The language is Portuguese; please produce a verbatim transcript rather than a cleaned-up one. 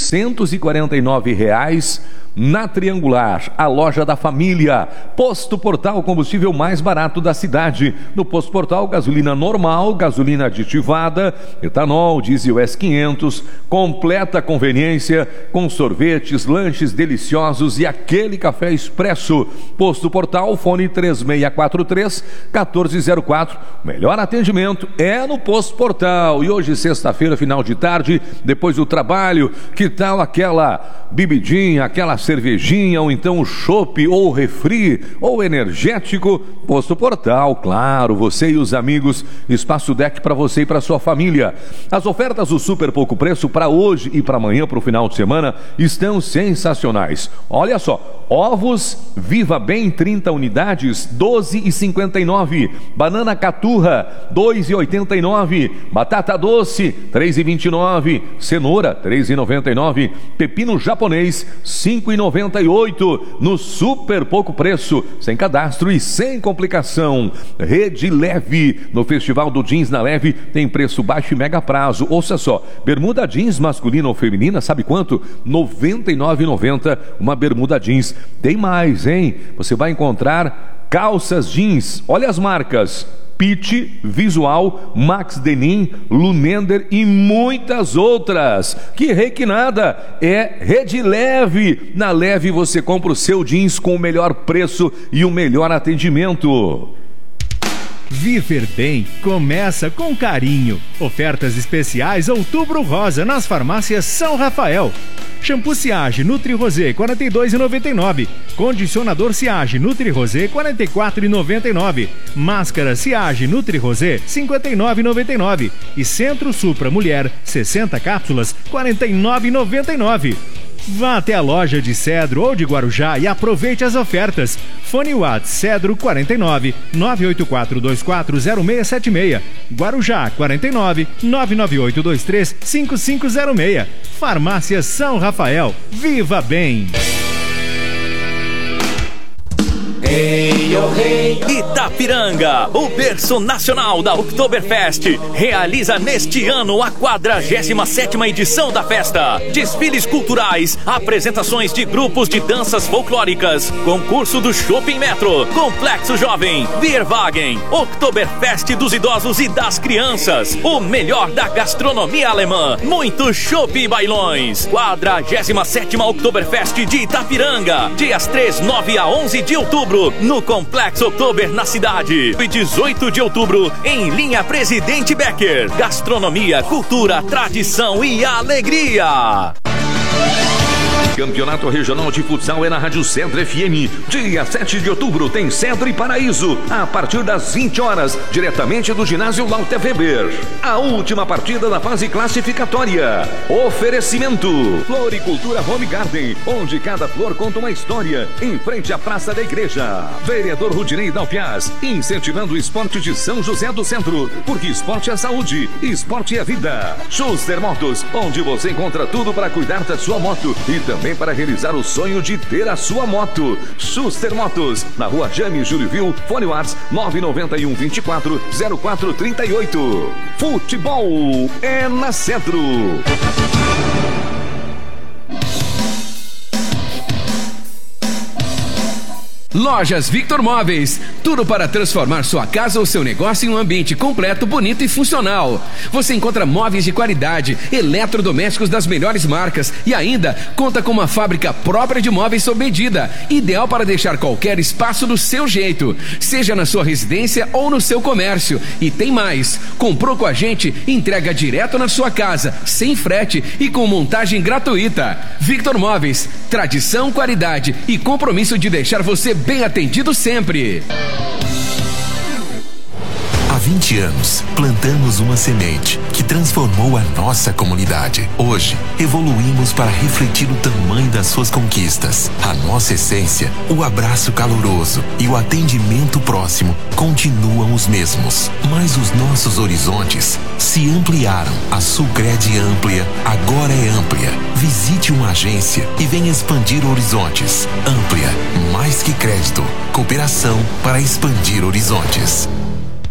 seiscentos e quarenta e nove reais na Triangular, a loja da família. Posto Portal, combustível mais barato da cidade. No Posto Portal, gasolina normal, gasolina aditivada, etanol, diesel S quinhentos, completa conveniência com sorvetes, lanches deliciosos e aquele café expresso. Posto Portal, fone três seis quatro três, um quatro zero quatro. Melhor atendimento é no Posto Portal. E hoje, sexta-feira, final de tarde, depois do trabalho, que tal aquela bebidinha, aquela cervejinha, ou então chopp, ou refri, ou energético? Posto Portal, claro, você e os amigos, espaço deck para você e para sua família. As ofertas do Super Pouco Preço para hoje e para amanhã, para o final de semana, estão sensacionais. Olha só, ovos Viva Bem, trinta unidades, doze e cinquenta e nove. Banana caturra, dois e oitenta e nove. Batata doce, três e vinte e nove. Cenoura, três e noventa e nove. Pepino japonês, cinco e noventa e oito. No Super Pouco Preço, sem cadastro e sem complicação. Rede Leve, no Festival do Jeans na Leve, tem preço baixo e mega prazo. Ouça só, bermuda jeans masculina ou feminina, sabe quanto? noventa e nove reais e noventa centavos, uma bermuda jeans. Tem mais, hein? Você vai encontrar calças jeans, olha as marcas: Pitty, Visual, Max Denim, Lunender e muitas outras. Que rei que nada, é Rede Leve. Na Leve você compra o seu jeans com o melhor preço e o melhor atendimento. Viver Bem começa com carinho. Ofertas especiais Outubro Rosa nas farmácias São Rafael. Shampoo Siage Nutri Rosé quarenta e dois reais e noventa e nove centavos. Condicionador Siage Nutri Rosé quarenta e quatro reais e noventa e nove centavos. Máscara Siage Nutri Rosé cinquenta e nove reais e noventa e nove centavos. E Centro Supra Mulher sessenta cápsulas quarenta e nove reais e noventa e nove centavos. Vá até a loja de Cedro ou de Guarujá e aproveite as ofertas. Fone Whats Cedro quarenta e nove, nove oito quatro dois quatro zero seis sete seis. Guarujá quarenta e nove, nove nove oito dois três cinco cinco zero seis. Farmácia São Rafael. Viva Bem! Hey, oh, hey, oh. Itapiranga, o berço nacional da Oktoberfest, realiza neste ano a quadragésima sétima edição da festa. Desfiles culturais, apresentações de grupos de danças folclóricas, concurso do Shopping Metro, Complexo Jovem, Bierwagen, Oktoberfest dos idosos e das crianças, o melhor da gastronomia alemã, muito chopp e bailões. quadragésima sétima Oktoberfest de Itapiranga, dias três, nove a onze de outubro, no Complexo Oktober na cidade, e dezoito de outubro em linha Presidente Becker. Gastronomia, cultura, tradição e alegria. Campeonato Regional de Futsal é na Rádio Cedro F M. Dia sete de outubro tem Cedro e Paraíso, a partir das vinte horas, diretamente do ginásio Lauter Weber. A última partida da fase classificatória. Oferecimento: Floricultura Home Garden, onde cada flor conta uma história, em frente à Praça da Igreja. Vereador Rudinei Dalpiaz, incentivando o esporte de São José do Centro, porque esporte é saúde, esporte é vida. Schuster Motos, onde você encontra tudo para cuidar da sua moto e também para realizar o sonho de ter a sua moto. Schuster Motos, na rua Jame Júlio Vil, fone Whats nove nove um, vinte e quatro, zero quatro trinta e oito. Futebol é na Cedro. Lojas Victor Móveis, tudo para transformar sua casa ou seu negócio em um ambiente completo, bonito e funcional. Você encontra móveis de qualidade, eletrodomésticos das melhores marcas e ainda conta com uma fábrica própria de móveis sob medida, ideal para deixar qualquer espaço do seu jeito, seja na sua residência ou no seu comércio. E tem mais, comprou com a gente, entrega direto na sua casa, sem frete e com montagem gratuita. Victor Móveis, tradição, qualidade e compromisso de deixar você bem atendido sempre. Há vinte anos, plantamos uma semente que transformou a nossa comunidade. Hoje, evoluímos para refletir o tamanho das suas conquistas. A nossa essência, o abraço caloroso e o atendimento próximo continuam os mesmos. Mas os nossos horizontes se ampliaram. A Sulcred Amplia agora é amplia. Visite uma agência e venha expandir horizontes. Amplia, mais que crédito, cooperação para expandir horizontes.